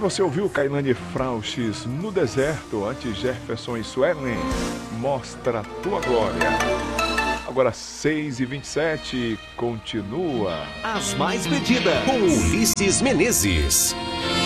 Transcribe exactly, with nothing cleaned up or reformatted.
você ouviu Kailane Frauches no deserto, antes Jefferson e Suelen, Mostra a Tua Glória. Agora seis e vinte e sete, continua As Mais Pedidas, com Ulisses Menezes.